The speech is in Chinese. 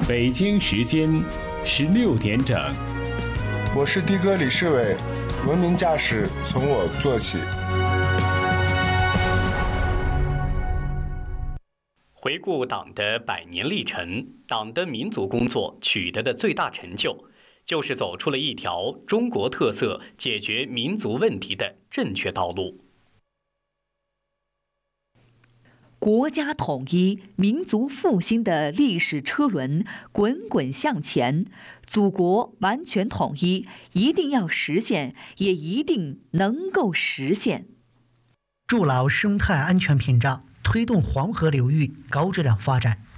北京时间16点整， 我是的哥李世伟，文明驾驶从我做起。 回顾党的100年历程，党的民族工作取得的最大成就，就是走出了一条中国特色解决民族问题的正确道路。 国家统一、民族复兴的历史车轮滚滚向前，祖国完全统一一定要实现，也一定能够实现。 筑牢生态安全屏障，推动黄河流域高质量发展。